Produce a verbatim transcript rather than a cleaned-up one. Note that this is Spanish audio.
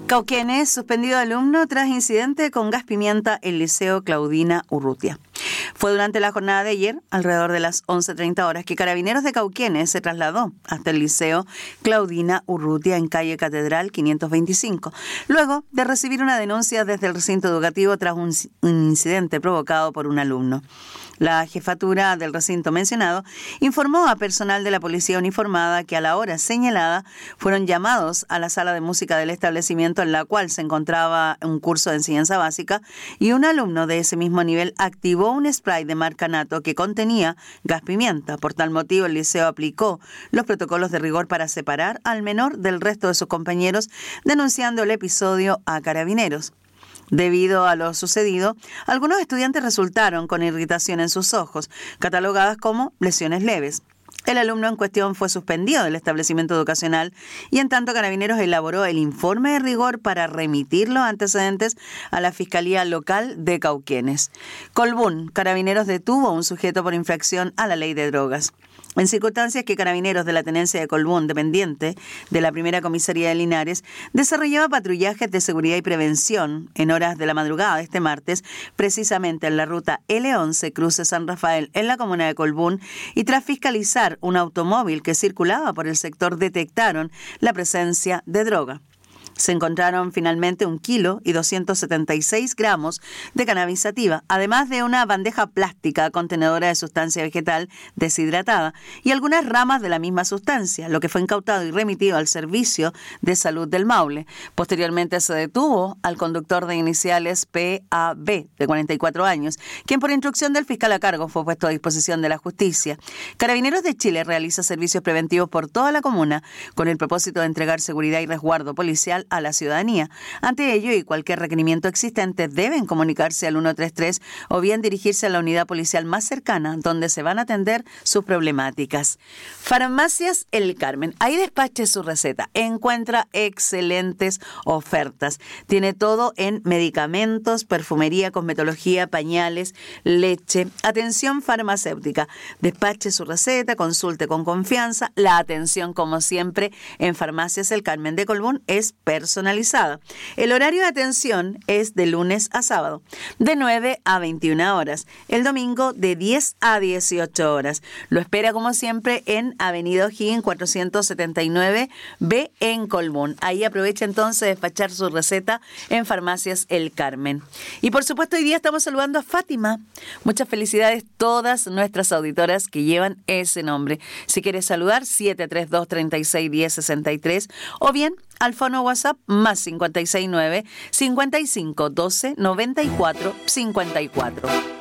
Cauquenes, suspendido alumno tras incidente con gas pimienta en Liceo Claudina Urrutia. Fue durante la jornada de ayer, alrededor de las once treinta horas, que Carabineros de Cauquenes se trasladó hasta el Liceo Claudina Urrutia en calle Catedral quinientos veinticinco, luego de recibir una denuncia desde el recinto educativo tras un, un incidente provocado por un alumno. La jefatura del recinto mencionado informó a personal de la policía uniformada que a la hora señalada fueron llamados a la sala de música del establecimiento en la cual se encontraba un curso de enseñanza básica y un alumno de ese mismo nivel activó un spray de marca Nato que contenía gas pimienta. Por tal motivo, el liceo aplicó los protocolos de rigor para separar al menor del resto de sus compañeros, denunciando el episodio a Carabineros. Debido a lo sucedido, algunos estudiantes resultaron con irritación en sus ojos, catalogadas como lesiones leves. El alumno en cuestión fue suspendido del establecimiento educacional y en tanto Carabineros elaboró el informe de rigor para remitir los antecedentes a la Fiscalía Local de Cauquenes. Colbún, Carabineros detuvo a un sujeto por infracción a la ley de drogas. En circunstancias que Carabineros de la Tenencia de Colbún, dependiente de la Primera Comisaría de Linares, desarrollaba patrullajes de seguridad y prevención en horas de la madrugada de este martes, precisamente en la ruta L once Cruce San Rafael en la comuna de Colbún, y tras fiscalizar un automóvil que circulaba por el sector detectaron la presencia de droga. Se encontraron finalmente un kilo y doscientos setenta y seis gramos de cannabis sativa, además de una bandeja plástica contenedora de sustancia vegetal deshidratada y algunas ramas de la misma sustancia, lo que fue incautado y remitido al Servicio de Salud del Maule. Posteriormente se detuvo al conductor de iniciales P A B, de cuarenta y cuatro años, quien por instrucción del fiscal a cargo fue puesto a disposición de la justicia. Carabineros de Chile realiza servicios preventivos por toda la comuna con el propósito de entregar seguridad y resguardo policial a la ciudadanía. Ante ello y cualquier requerimiento existente deben comunicarse al ciento treinta y tres o bien dirigirse a la unidad policial más cercana donde se van a atender sus problemáticas. Farmacias El Carmen. Ahí despache su receta. Encuentra excelentes ofertas. Tiene todo en medicamentos, perfumería, cosmetología, pañales, leche, atención farmacéutica. Despache su receta, consulte con confianza. La atención, como siempre, en Farmacias El Carmen de Colbún es personalizada. El horario de atención es de lunes a sábado, de nueve a veintiuna horas. El domingo de diez a dieciocho horas. Lo espera como siempre en Avenida O'Higgins cuatrocientos setenta y nueve B en Colbún. Ahí aprovecha entonces de despachar su receta en Farmacias El Carmen. Y por supuesto hoy día estamos saludando a Fátima. Muchas felicidades todas nuestras auditoras que llevan ese nombre. Si quieres saludar, siete tres dos, tres seis, uno cero seis tres o bien al fono WhatsApp más cinco seis nueve, cincuenta y cinco, doce, noventa y cuatro, cincuenta y cuatro.